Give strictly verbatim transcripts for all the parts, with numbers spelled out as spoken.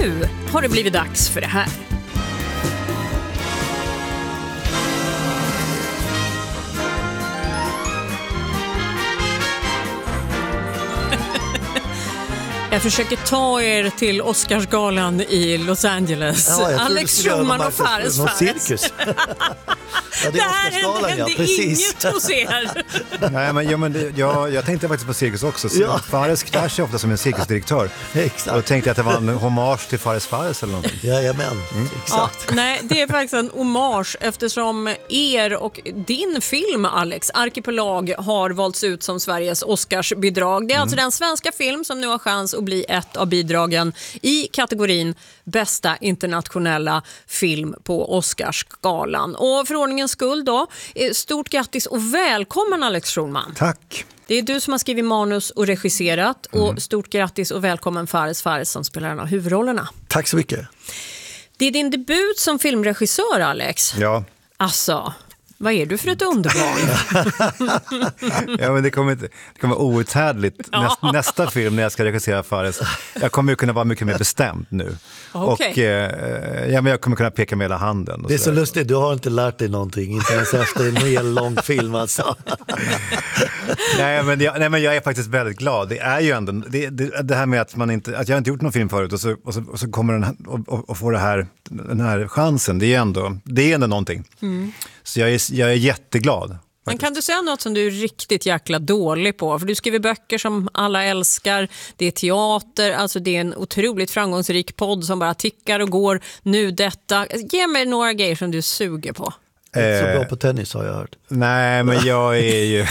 nu har det blivit dags för det här. Jag försöker ta er till Oscarsgalan i Los Angeles. Ja, Alex Schulman och Fares Fares. Cirkus. Ja, det, det här hände, hände ja, inget hos er. Nej, men, ja, men det, jag, jag tänkte faktiskt på cirkus också. Så Ja. Fares klär sig ofta som en cirkusdirektör. Exakt. Och då tänkte jag att det var en hommage till Fares Fares eller någonting. Jajamän, Ja, exakt. nej, det är faktiskt en hommage eftersom er och din film, Alex, Arkipelag, har valts ut som Sveriges Oscarsbidrag. Det är alltså den svenska film som nu har chans att bli ett av bidragen i kategorin bästa internationella film på Oscarsgalan. Och för ordningens skull då, stort grattis och välkommen Alex Schulman. Tack. Det är du som har skrivit manus och regisserat och stort grattis och välkommen Fares Fares som spelar en av huvudrollerna. Tack så mycket. Det är din debut som filmregissör, Alex. Ja. Alltså, vad är du för ett underbarn? Ja, men det kommer, inte, det kommer vara outhärdligt Ja. Näst, nästa film när jag ska regissera Fares. Jag kommer ju kunna vara mycket mer bestämd nu. Okej. Och eh, ja, men jag kommer kunna peka med hela handen. Och Det är så sådär. lustigt, du har inte lärt dig någonting, inte ens efter en hel lång film alltså. Nej, men jag, nej, men jag är faktiskt väldigt glad. Det är ju ändå det, det, det här med att man inte, att jag inte gjort någon film förut och så, och så, och så kommer den här, och, och, och får det här, den här chansen. Det är ändå, det är ändå någonting. Mm. Så jag är, jag är jätteglad. Men kan du säga något som du är riktigt jäkla dålig på? För du skriver böcker som alla älskar. Det är teater, alltså det är en otroligt framgångsrik podd som bara tickar och går. Nu detta. Ge mig några grejer som du suger på. Inte så Eh, bra på tennis har jag hört. Nej, men jag är ju...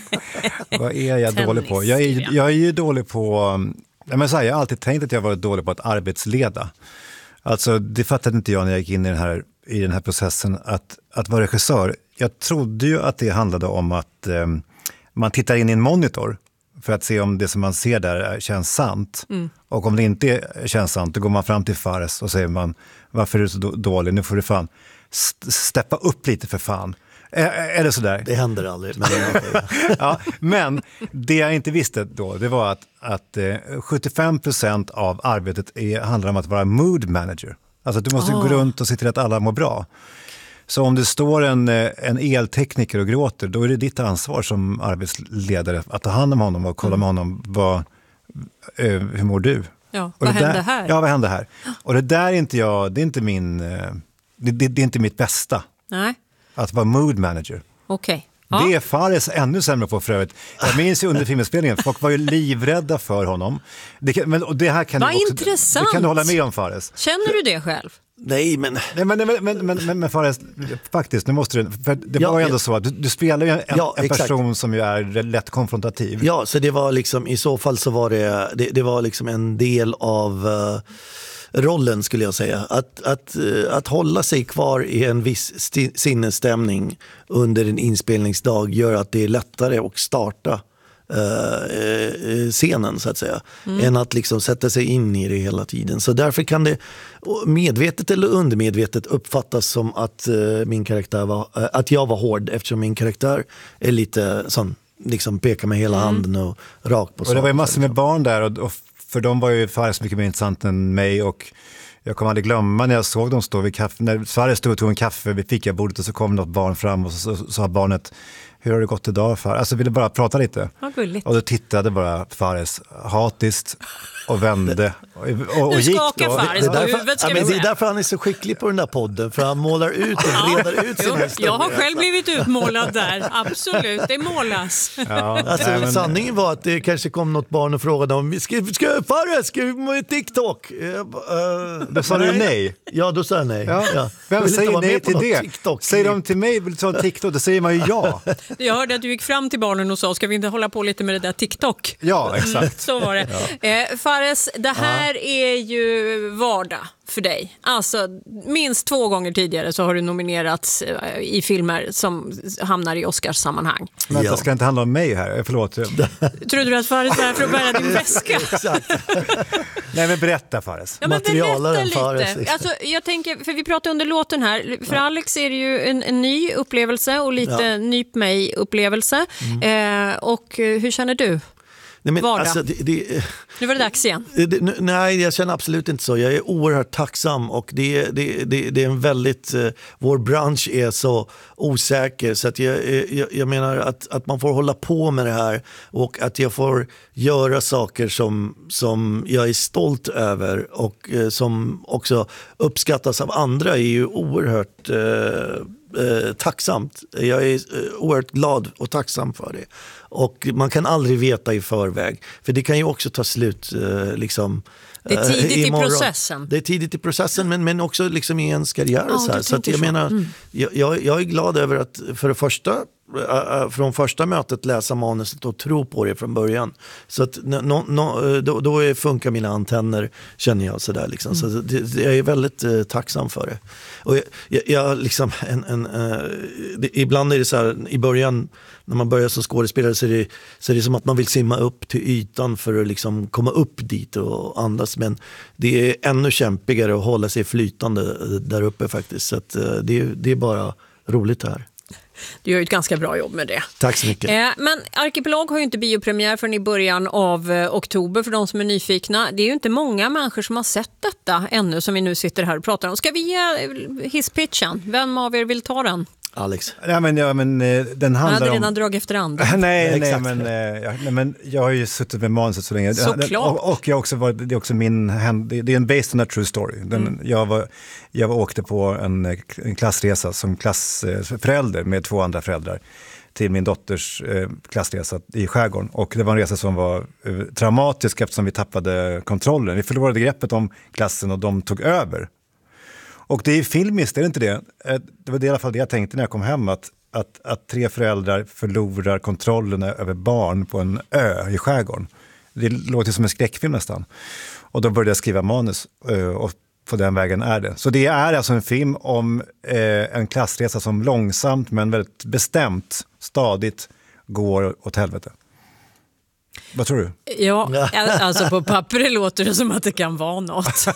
vad är jag Tennis, dålig på? Jag är, ja. jag är ju dålig på... Jag, men så här, jag har alltid tänkt att jag varit dålig på att arbetsleda. Alltså, det fattade inte jag när jag gick in i den här, i den här processen. Att, att vara regissör, jag trodde ju att det handlade om att eh, man tittar in i en monitor för att se om det som man ser där känns sant. Mm. Och om det inte känns sant, då går man fram till Fares och säger man, varför är du så då- dålig? Nu får du fan st- steppa upp lite för fan. Är det sådär? Det händer aldrig. Men, Ja, men det jag inte visste då, det var att, att eh, sjuttiofem procent av arbetet är, handlar om att vara mood manager. Alltså att du måste Oh. gå runt och se till att alla mår bra. Så om det står en, eh, en eltekniker och gråter, då är det ditt ansvar som arbetsledare att ta hand om honom och kolla Mm. med honom, vad, eh, hur mår du? Ja, Och vad det hände där, här? Ja, vad hände här? Och det där är inte jag, det är inte min, eh, det, det, det är inte mitt bästa, Nej, att vara mood manager. okej. Ja. Det är Fares ännu sämre på för övrigt. Jag minns ju under filminspelningen, folk var ju livrädda för honom. Det kan, men, och det här kan Vad du också, intressant. det kan du hålla med om, Fares. Känner du det själv? nej, men... Nej, men, men, men, men, men, men Fares, faktiskt, nu måste du, för det Ja, var ju ändå ja. så att du, du spelar ju en, Ja, en exakt. person som ju är lätt konfrontativ. Ja, så det var liksom, i så fall så var det, det, det var liksom en del av uh, rollen skulle jag säga. Att, att, uh, att hålla sig kvar i en viss sti- sinnesstämning under en inspelningsdag gör att det är lättare att starta uh, scenen så att säga, mm. än att liksom sätta sig in i det hela tiden. Så därför kan det medvetet eller undermedvetet uppfattas som att uh, min karaktär var, uh, att jag var hård, eftersom min karaktär är lite sån, liksom peka med hela handen och rakt på sak. Och det var ju massor med barn där och, och för dem var ju Fares mycket mer intressant än mig och jag kommer aldrig glömma när jag såg dem stå vid kaffe, när Fares stod och tog en kaffe vid fikabordet och så kom något barn fram och så sa barnet, hur har det gått idag Fares? Alltså ville bara prata lite. Vad gulligt. Och då tittade bara Fares hatiskt och vände och, och, och Nu gick skakar då. Fares Det är, på därför, huvudet, ska ja, vi men det är säga. därför han är så skicklig på den där podden, för han målar ut och reder ut Jo, sina historier. jag har själv blivit utmålad där, absolut, det målas. Ja, Alltså, nej, men- sanningen var att det kanske kom något barn och frågade om ska, ska, Fares, ska vi med TikTok? Jag bara, uh, Då sa du nej. Ja, då sa jag nej. Ja. Ja. Jag Vem vill inte säger vara med nej på till något det? TikTok. Säger de till mig, vill du ta en TikTok? Då säger man ju ja. Jag hörde att du gick fram till barnen och sa, ska vi inte hålla på lite med det där TikTok? Ja, exakt. Så var det. Eh, Fares, det här är ju vardag för dig. Alltså, minst två gånger tidigare så har du nominerats eh, i filmer som hamnar i Oscars-sammanhang. Vänta, Ja. ska det inte handla om mig här? Förlåt. Trodde du att Fares var här för att bära din väska? Exakt. Nej, men berätta Fares. Ja, men berätta Materialaren Fares, lite. liksom. Alltså, jag tänker, för vi pratade under låten här. För Alex är det ju en, en ny upplevelse och lite Ja. nyp mig-upplevelse. Eh, och eh, hur känner du? Nej, men, Vardag. alltså, det, det, Nu var det dags igen. det, det, nej, jag känner absolut inte så. Jag är oerhört tacksam och det, det, det, det är en väldigt... Uh, vår bransch är så osäker så att jag, jag, jag menar att, att man får hålla på med det här och att jag får göra saker som, som jag är stolt över och uh, som också uppskattas av andra är ju oerhört... Uh, Eh, tacksamt. Jag är eh, oerhört glad och tacksam för det. Och man kan aldrig veta i förväg. För det kan ju också ta slut eh, liksom, det är tidigt eh, i imorgon. processen. Det är tidigt i processen men, men också liksom i ens karriär. Ja, så här. Så att jag så. menar, mm. jag, jag, jag är glad över att för det första från första mötet läsa manuset och tro på det från början. Så att no, no, då, då funkar mina antenner, känner jag sådär liksom. Mm. Så det, jag är väldigt eh, tacksam för det. Och jag, jag, jag liksom en, en, eh, det, ibland är det så här, i början när man börjar som skådespelare så är, det, så är det som att man vill simma upp till ytan för att liksom komma upp dit och andas. Men det är ännu kämpigare att hålla sig flytande där uppe faktiskt. Så att, eh, det, det är bara roligt här. Du gör ett ganska bra jobb med det. Tack så mycket. Eh, men Arkipelag har ju inte biopremiär förrän i början av eh, oktober för de som är nyfikna. Det är ju inte många människor som har sett detta ännu som vi nu sitter här och pratar om. Ska vi ge hisspitchen? Vem av er vill ta den? Alex. Ja, men, ja, men, den handlar Han hade redan om... dragit efter andra. nej, nej, men, eh, jag, nej, men jag har ju suttit med manuset så länge. Såklart. Och, och jag också var, det är också min det är en based on a true story. Den, mm. jag, var, jag var, åkte på en, en klassresa som klassförälder med två andra föräldrar till min dotters eh, klassresa i skärgården. Och det var en resa som var eh, traumatisk eftersom vi tappade kontrollen. Vi förlorade greppet om klassen och de tog över. Och det är filmiskt, är det inte det? Det var det i alla fall det jag tänkte när jag kom hem, att, att, att tre föräldrar förlorar kontrollen över barn på en ö i skärgården. Det låter som en skräckfilm nästan. Och då började jag skriva manus och på den vägen är det. Så det är alltså en film om eh, en klassresa som långsamt men väldigt bestämt, stadigt går åt helvete. Vad tror du? Ja, alltså på papper låter det som att det kan vara något.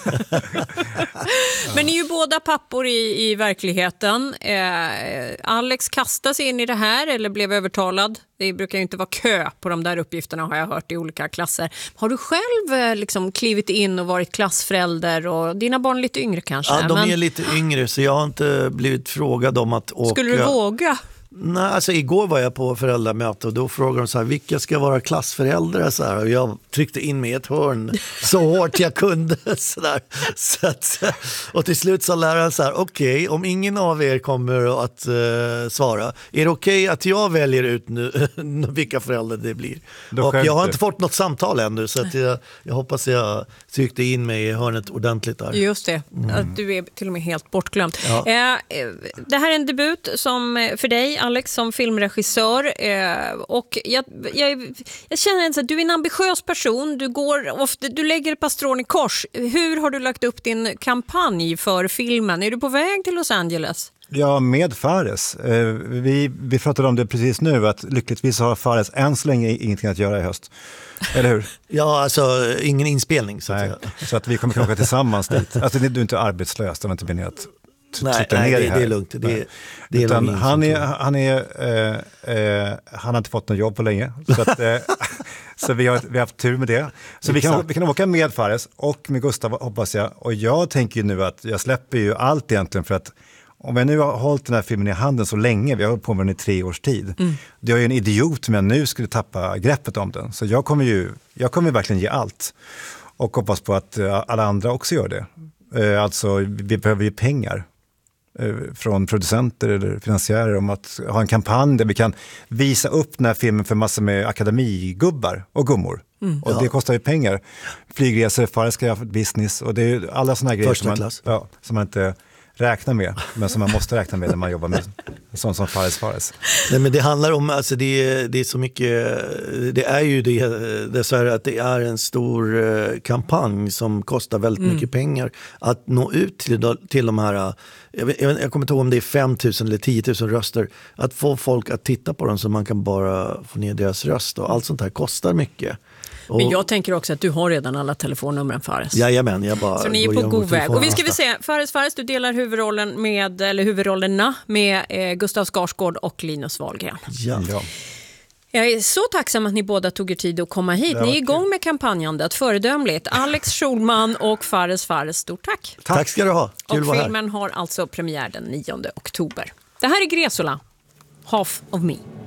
Men ni är ju båda pappor i, i verkligheten. Eh, Alex kastade sig in i det här eller blev övertalad. Det brukar ju inte vara kö på de där uppgifterna, har jag hört i olika klasser. Har du själv eh, liksom klivit in och varit klassförälder och dina barn lite yngre kanske? Ja, de men... är lite yngre så jag har inte blivit frågad om att åka. Skulle du våga? Nej, alltså igår var jag på föräldramöte och då frågade de så här, vilka ska vara klassföräldrar? Så här, och jag tryckte in mig i ett hörn så hårt jag kunde. Så där. Så att, och till slut sa läraren så här, okej, okay, om ingen av er kommer att uh, svara, är det okej okay att jag väljer ut nu vilka föräldrar det blir? Då och jag har inte fått något samtal ännu så att jag, jag hoppas jag tryckte in mig i hörnet ordentligt där. Just det, mm. att du är till och med helt bortglömd. Ja. Eh, det här är en debut som för dig, Alex, som filmregissör eh, och jag, jag, jag känner att du är en ambitiös person, du, går ofta, du lägger ett par strån i kors. Hur har du lagt upp din kampanj för filmen? Är du på väg till Los Angeles? Ja, med Fares. Eh, vi, vi pratade om det precis nu, att lyckligtvis har Fares än så länge ingenting att göra i höst. Eller hur? Ja, alltså ingen inspelning. Så, nej, att så att vi kommer att åka tillsammans dit. Alltså, du är inte arbetslös, det var inte meningen. Nej, nej det, det är lugnt. Det, det är han, är, han, är, eh, eh, han har inte fått något jobb på länge. Så, att, eh, så vi, har, vi har haft tur med det. Så vi kan, vi kan åka med Fares och med Gustav, hoppas jag. Och jag tänker ju nu att jag släpper ju allt egentligen, för att om jag nu har hållit den här filmen i handen så länge, vi har hållit på med den i tre års tid. Mm. Det är ju en idiot om jag nu skulle tappa greppet om den. Så jag kommer ju jag kommer verkligen ge allt. Och hoppas på att alla andra också gör det. Eh, alltså, vi behöver ju pengar från producenter eller finansiärer om att ha en kampanj där vi kan visa upp den här filmen för massor med akademigubbar och gummor. Mm, och ja. Det kostar ju pengar. Flygresor, Fares ska ha business och det är alla sådana grejer som man, ja, som man inte räknar med, men som man måste räkna med när man jobbar med sånt som Fares Fares. Nej, men det handlar om, alltså det, det är så mycket, det är ju det dessvärre att det är en stor eh, kampanj som kostar väldigt mm. mycket pengar att nå ut till, till de här, jag, jag, jag kommer inte ihåg om det är fem tusen eller tio tusen röster, att få folk att titta på dem så man kan bara få ner deras röst och allt sånt här kostar mycket. Men jag tänker också att du har redan alla telefonnumren, Fares. Jajamän, jag bara så ni är på god väg. Och vi ska vi se, Fares Fares, du delar huvudrollen med, eller huvudrollerna med eh, Gustav Skarsgård och Linus Wahlgren. Ja. ja. Jag är så tacksam att ni båda tog er tid att komma hit. Ni är igång med kampanjandet, föredömligt. Alex Schulman och Fares Fares, stort tack. Tack, tack ska du ha. Kul och att vara här. filmen har alltså premiär den nionde oktober. Det här är Gresola, Half of Me.